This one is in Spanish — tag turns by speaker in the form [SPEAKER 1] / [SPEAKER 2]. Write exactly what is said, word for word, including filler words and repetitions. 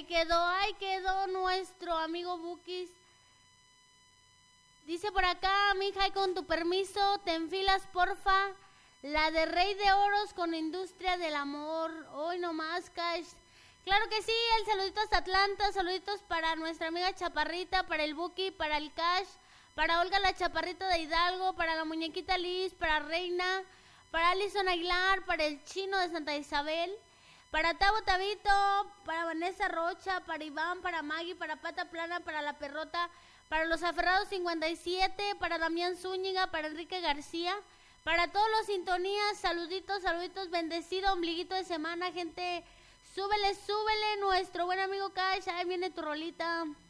[SPEAKER 1] quedó, ahí quedó nuestro amigo Bukis. Dice por acá, mija, y con tu permiso, te enfilas, porfa, la de Rey de Oros con Industria del Amor. Hoy nomás, Cash. Claro que sí, el saludito hasta Atlanta, saluditos para nuestra amiga Chaparrita, para el Buki, para el Cash, para Olga la Chaparrita de Hidalgo, para la muñequita Liz, para Reina, para Alison Aguilar, para el Chino de Santa Isabel, para Tabo Tabito, para Vanessa Rocha, para Iván, para Maggie, para Pata Plana, para la Perrota, para los Aferrados cincuenta y siete, para Damián Zúñiga, para Enrique García, para todos los sintonías, saluditos, saluditos, bendecido ombliguito de semana, gente. Súbele, súbele, nuestro buen amigo Cash, ahí viene tu rolita.